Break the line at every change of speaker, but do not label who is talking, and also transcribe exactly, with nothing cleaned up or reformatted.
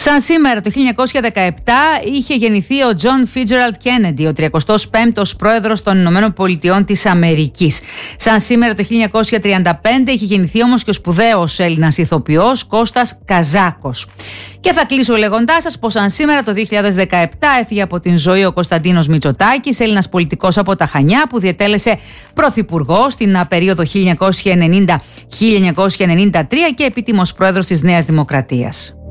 Σαν σήμερα το χίλια εννιακόσια δεκαεπτά είχε γεννηθεί ο Τζον Φίτζεραλντ Κέννεντι, ο τριακοστός πέμπτος πρόεδρος των Ηνωμένων Πολιτειών της Αμερικής. Σαν σήμερα το χίλια εννιακόσια τριάντα πέντε είχε γεννηθεί όμως και ο σπουδαίος Έλληνας ηθοποιός Κώστας Καζάκος. Και θα κλείσω λέγοντάς σας πως σαν σήμερα το δύο χιλιάδες δεκαεπτά έφυγε από την ζωή ο Κωνσταντίνος Μητσοτάκης, Έλληνας πολιτικός από τα Χανιά, που διετέλεσε πρωθυπουργός στην περίοδο χίλια εννιακόσια ενενήντα με χίλια εννιακόσια ενενήντα τρία και επίτιμος πρόεδρος της Νέας Δημοκρατίας.